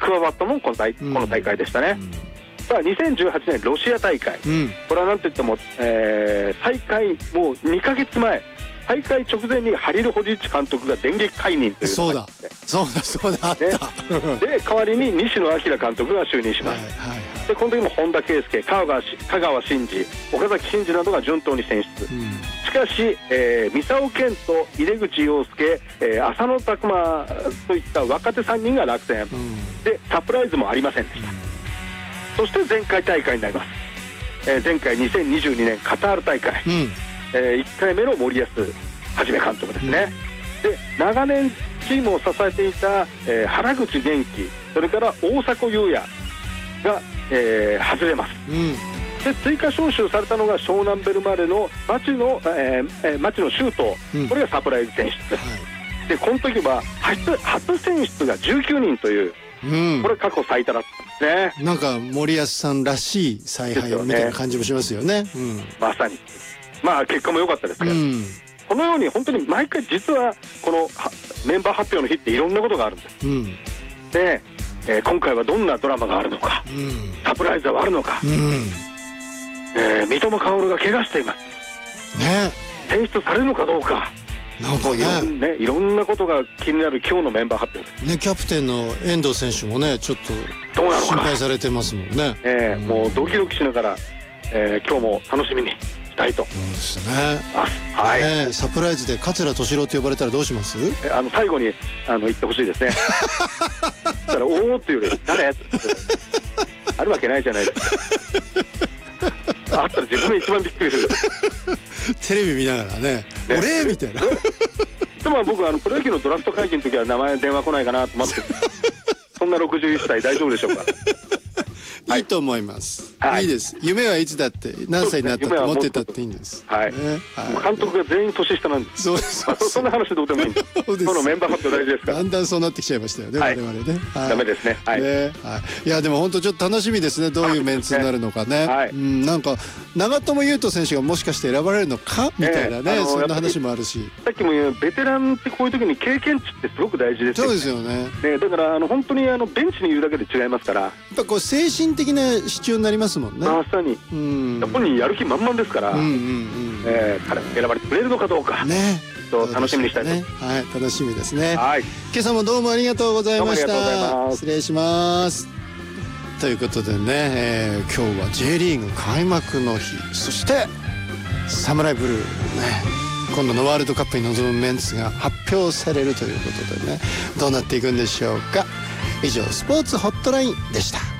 加わったのもこの大会でしたね。さあ2018年ロシア大会、これはなんといっても、大会もう2ヶ月前、大会直前にハリル・ホジッチ監督が電撃解任というのがあって、 そうだあった、 ね、で代わりに西野彰監督が就任します。でこの時も本田圭佑、香川真司、岡崎慎司などが順当に選出、しかし、三沢健人、井出口洋介、浅野拓磨といった若手3人が落選、でサプライズもありませんでした。そして前回大会になります。前回2022年カタール大会、1回目の森保一監督ですね。で長年チームを支えていた、原口元気、それから大迫勇也が、外れます。で追加招集されたのが湘南ベルマーレの町野修斗、これがサプライズ選出、でこの時は初選出が19人という、これ過去最多だったんですね。 なんか森保さんらしい采配みたいな感じもしますよね。 まさにまあ結果も良かったですけど、このように本当に毎回実はこのメンバー発表の日っていろんなことがあるんです。で、今回はどんなドラマがあるのか、サプライズはあるのか、三笘薫が怪我していますね、選出されるのかどうか、なんかいろんなことが気になる今日のメンバー発表ですね。キャプテンの遠藤選手もねちょっと心配されてますもんね。 もうドキドキしながら、今日も楽しみにしたいと。 そうですね。サプライズで桂敏郎と呼ばれたらどうします？ 最後に言ってほしいですね。そしたらおおっていうより誰ってあるわけないじゃないですか。あったら自分が一番びっくりする。 テレビ見ながらね、俺みたいな。 でも僕プロ野球のドラフト会議の時は名前電話来ないかなと思って、そんな61歳大丈夫でしょうか。 いいと思います。いいです。夢はいつだって何歳になったって思ってたっていいんです。 監督が全員年下なんです。そうです。そんな話どうでもいいんです。そのメンバー発表大事ですから。 だんだんそうなってきちゃいましたよね。我々ね。 ダメですね。 いやでも本当ちょっと楽しみですね。どういうメンツになるのかね。なんか長友佑都選手がもしかして選ばれるのかみたいなね、そんな話もあるし。 さっきも言うベテランってこういう時に経験値ってすごく大事ですよね。 そうですよね。 だから本当にベンチにいるだけで違いますから。やっぱこう精神的な支柱になりますもんね。 まさに。本人やる気満々ですから、彼も選ばれてくれるのかどうかね、楽しみにしたいと。 楽しみですね。今朝もどうもありがとうございました。失礼します。ということでね、今日は J リーグ開幕の日、そしてサムライブルーね、今度のワールドカップに臨むメンツが発表されるということでね、どうなっていくんでしょうか。以上スポーツホットラインでした。